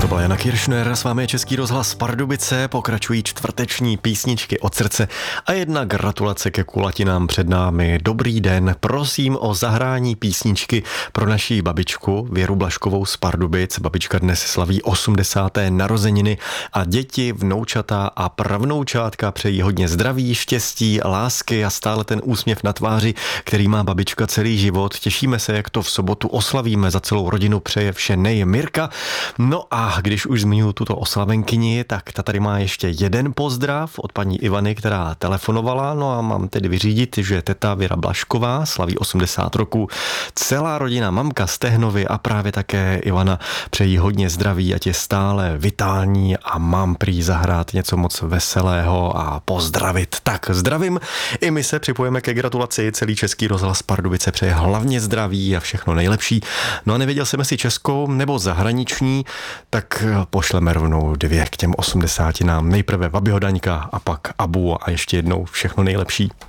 To byla Jana Kiršner, s vámi je Český rozhlas Pardubice, pokračují čtvrteční písničky od srdce a jedna gratulace ke kulatinám před námi. Dobrý den, prosím o zahrání písničky pro naši babičku Věru Blažkovou z Pardubic. Babička dnes slaví 80. narozeniny a děti, vnoučata a pravnoučátka přejí hodně zdraví, štěstí, lásky a stále ten úsměv na tváři, který má babička celý život. Těšíme se, jak to v sobotu oslavíme, za celou rodinu přeje vše Mirka. No a když už zmiňuji tuto oslavenkyni, tak ta tady má ještě jeden pozdrav od paní Ivany, která telefonovala. No a mám tedy vyřídit, že teta Věra Blažková slaví 80 roků. Celá rodina, mamka z Tehnovy a právě také Ivana přejí hodně zdraví, ať je stále vitální a mám prý zahrát něco moc veselého a pozdravit. Tak zdravím, i my se připojeme ke gratulaci. Celý Český rozhlas Pardubice přeje hlavně zdraví a všechno nejlepší. No a nevěděl jsem, jestli českou nebo zahraniční, tak pošleme rovnou dvě k těm 80. Nejprve Babiho Daňka a pak Abu a ještě jednou všechno nejlepší.